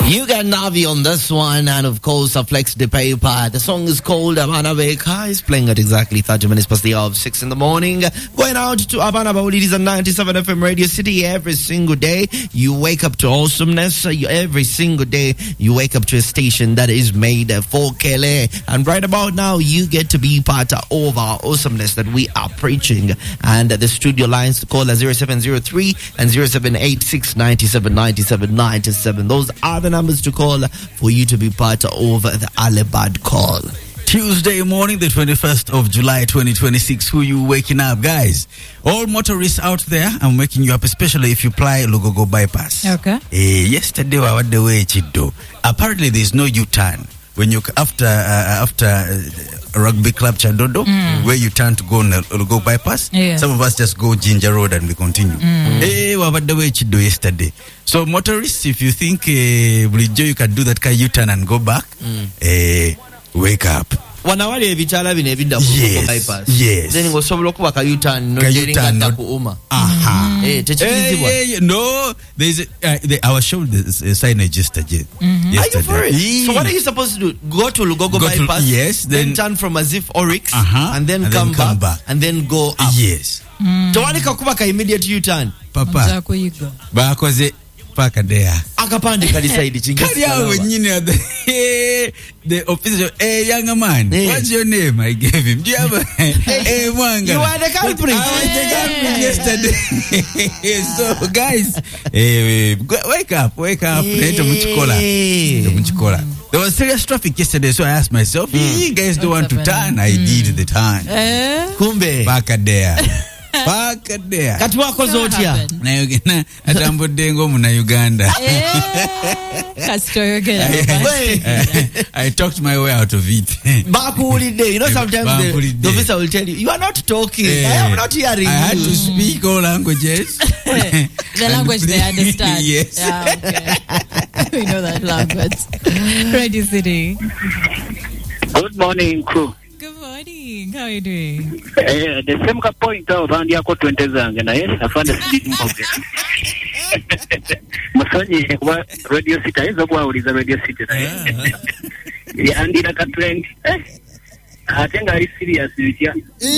You got Navi on this one, and of course, a Flex the Paper. The song is called Abana Beka. It's playing at exactly 30 minutes past the hour of 6 in the morning. Going out to Abana Bauli. It is a 97 FM Radio City. Every single day, you wake up to awesomeness. Every single day, you wake up to a station that is made for Kele. And right about now, you get to be part of our awesomeness that we are preaching. And the studio lines to call are 0703 and 0786 97 97 97. Those are the numbers to call for you to be part of the Alibad call. Tuesday morning, the 21st of July 2026. Who you waking up, guys? All motorists out there, I'm waking you up, especially if you fly Lugogo bypass. Okay. Yesterday, I went the way Chido. Apparently, there's no U-turn when you after Rugby Club Chandodo, where you turn to go on Lugogo bypass. Yeah. Some of us just go Ginger Road and we continue. We went the way Chido yesterday. So motorists, if you think you can do that kind of U-turn and go back, wake up. Wanawali evitala bine evinda ku bypass. Yes. Then go sobola kuba ka U-turn no U-turn ku uma. No, there's I was shown this signage yesterday. Are you for it? So what are you supposed to do? Go to Lugogo bypass. Yes. Then turn from Azif Oryx. And then come back. And then go up. Yes. Towali kakuba ka immediate U-turn. Papa. Bakoze paka there. Akapande kalisaidi chingi. The officer, young man, what's your name? I gave him. Do you have Mwanga? You are the culprit. I was the culprit yesterday. So, guys, wake up. There was serious traffic yesterday, so I asked myself, you guys don't want to turn? I did the turn. Kumbe. Paka there. Kati wako zotia na atambodengo muna Uganda. I talked my way out of it. Bakuulide. You know, sometimes the officer will tell you are not talking. I am not hearing I had to speak all languages. The language they understand. Yes. Yeah, okay. We know that language. Radio City. Good morning, crew. Good morning. How are you doing? The same point of Andiako 20 zange na I found a speaking of it. Masonyi kwa Radio City hizo kwa uliza Radio City na ya andira ka trend atenga ari serious vitya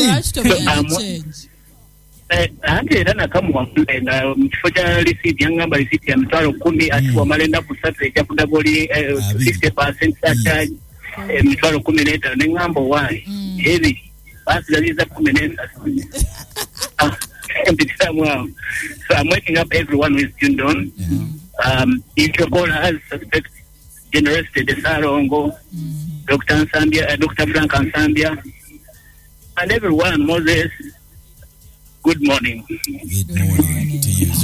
ante era kama na mfoja receipt yangamba receipt ya mtwalo 10 atiwa malenda kusatse cha kudaboli 50% charge mitwalo 10 nengambo why heavy basi lazima 10 so I'm waking up everyone who is tuned on. If your caller has suspect Generosity Desarongo, Dr. Nsambia, Dr. Frank Nsambia, and everyone, Moses, good morning. Good morning to you.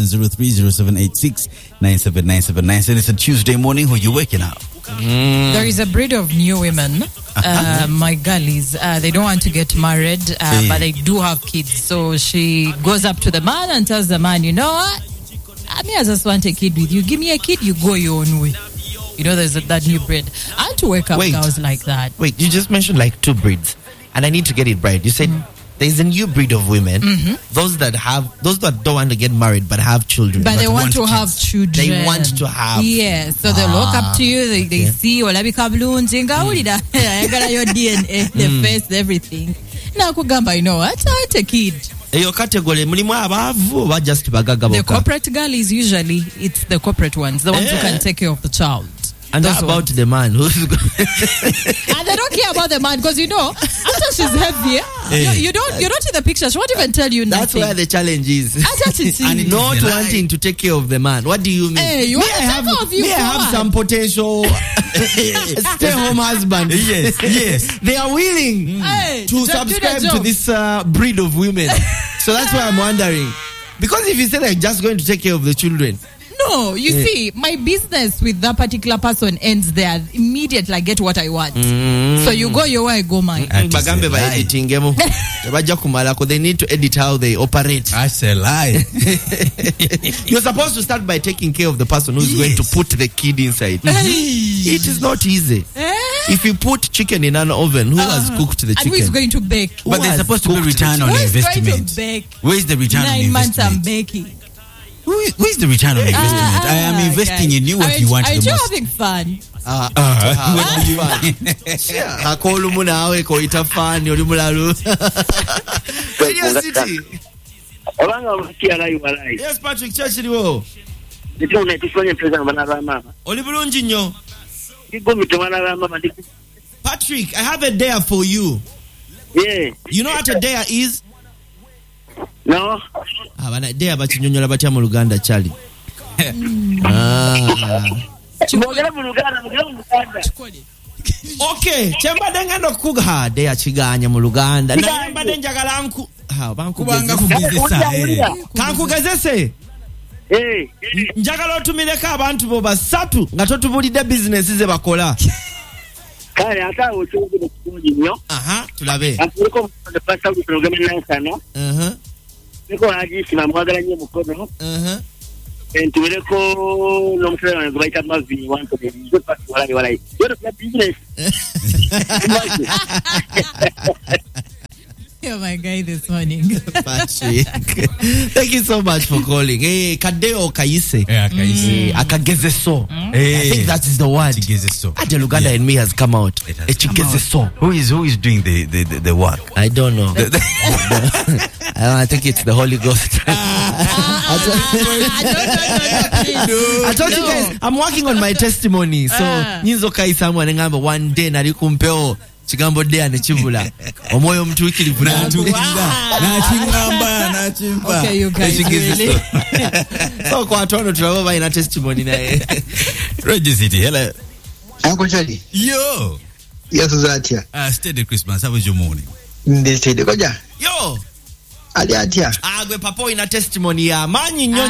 0703-0786-979797. It's a Tuesday morning. Who you waking up? There is a breed of new women, my girlies. They don't want to get married, but they do have kids. So she goes up to the man and tells the man, you know what? I just want a kid with you. Give me a kid, you go your own way. You know, there's that new breed. I had to wake up girls like that. Wait, you just mentioned like two breeds, and I need to get it right. You said there's a new breed of women, those that don't want to get married but have children. But they want to have children. They want to have. Yes, so they look up to you, they see, walabi kabloons, ingaulida, I got your DNA, the face, everything. Now kugamba, you know what? I want a kid. The corporate girl is usually, it's the corporate ones, the ones who can take care of the child. And how about the man who's and they don't care about the man because you know after she's heavy, you're not in the picture. She won't even tell you nothing. That's where the challenge is. And not wanting to take care of the man. What do you mean? Hey, I have some potential stay-home husband. Yes. They are willing to subscribe to this breed of women. So that's why I'm wondering. Because if you say like just going to take care of the children. No, you see, my business with that particular person ends there. Immediately, I get what I want. So you go your way, I go mine. They need to edit how they operate. That's a lie. You're supposed to start by taking care of the person who's going to put the kid inside. It is not easy. If you put chicken in an oven, who has cooked the chicken? And who is going to bake? But there's supposed to be return on investment. Who is going to bake? Where is the return on investment? 9 months I'm baking. Who is the return on investment? I am investing in you what you want the most. Are you having fun? Akolu munawe ko itafani oli mulalu. Radio City. Olanga usikia live walai. Yes Patrick Chachiriwo. Ndio unatufanya president bana mama. Oli bulungi nnyo. Niko mitomana mama ndiko. Patrick, I have a dare for you. Yeah. You know what a dare is? No. Bana dare bachinyonyola batya mu Luganda chali. Chimogera mu Luganda. Okay, chembade ngando kuga dare chiganya mu Luganda. Na chembade njagala nku. Kubanga kugezesa. Kankugezese. Njagala otumileko abantu bo basatu nga totubulidde business ze bakola. Kale ata okyogera kungi nnyo. Tulabe. Afuko pasta ku program nansana. Niko ajisima mwagala nnyo mukono. Entuleko n'omusala wange bayita Mavi wanto de nzo pasta walai. Yoro kwa business. You're my guy this morning. Patrick. Thank you so much for calling. Hey, Kadeo Kaise. Yeah, Kaise. Akagezeso. Hey. I think that is the word. Akagezeso. Ade Luganda in me has come out. Echigezeso. Who is doing the work? I don't know. I think it's the Holy Ghost. I told you guys, I'm working on my testimony. So, Nyizo Kaisa mwanengamba one day nali kumpeo chigambo dea ne chibula omwoyo mtuikirivu na chingamba. Okay, you guys really. So kwa watu tulabo ba ina testimony naye. Radio City, hello. Uncle Charlie. Yo. Yes, Zatia. Steady Christmas. How was your morning? Steady koja. Yo. Ali atia. Agwe papo ina testimony ya manyi nyonyo.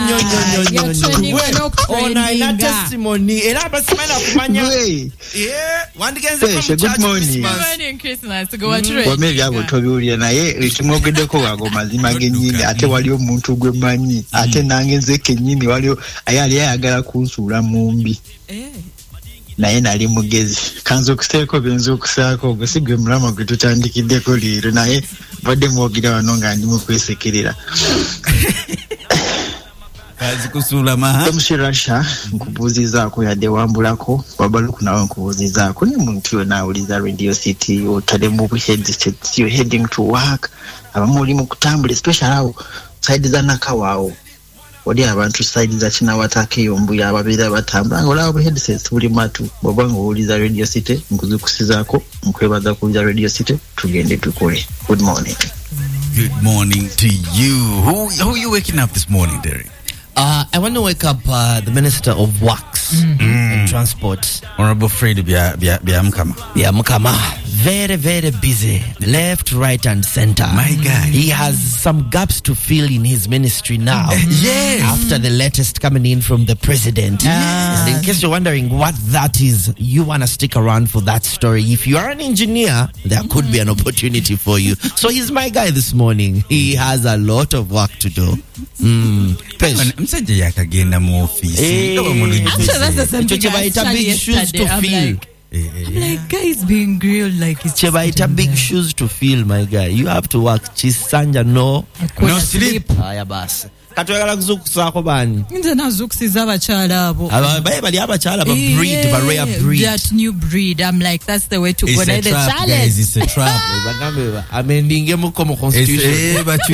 Ona ina testimony. Era basimana kumanya. Yeah. Wandigenze from church. Good morning. Good morning Christmas. Go watch it. Wameli abo tobiulira naye ekimogedeko wago mazima genyine ate wali omuntu gwe manyi ate nangenze kenyini wali ayali ayagala kunsula mumbi. Naye nali mugezi kanzo kuseeko benzo kusaako gusigwe mulama gwe tutandikiddeko leero naye badde mwogira wano nga ndi mu kwesekerera. Kazi kusula maha. Mshirasha nkubuzizaako yadde wambulako wabaluku nawe nkubuzizaako ne muntu yonna awuliza Radio City otadde mu headset you heading to work abamuli mu kutambula especially awo side za Nakawaawo odi abantu side za Kinawataka yombuya ababeera batambula ngolabo headsets buli matu bobanga owuliza Radio City nkuzikusizaako nkwebaza kuwuliza Radio City tugende tukole. Good morning. Good morning to you. Who are you waking up this morning, Derek? I want to wake up the Minister of Works and Transport, Honorable Fred Byamukama. Yeah, Mukama. Very, very busy. Left, right, and center. My God. He has some gaps to fill in his ministry now. Yes. After the latest coming in from the president. Yes. And in case you're wondering what that is, you want to stick around for that story. If you are an engineer, there could be an opportunity for you. So he's my guy this morning. He has a lot of work to do. Msajja yakagenda mu office. Actually, that's the same thing I said big shoes to fill. I'm like, guys being grilled like it's Chebaita big shoes to fill, my guy. You have to work. Chisanja no sleep. Aya basi. Katwegala kuzukusako bani. Nze nazukusiza abakyala abo. Baye bali abakyala ba breed, ba rare breed. That new breed. I'm like, that's the way to go. It's a trap, guys. It's a trap. Bagambe ba. Amendinge muko mu constitution.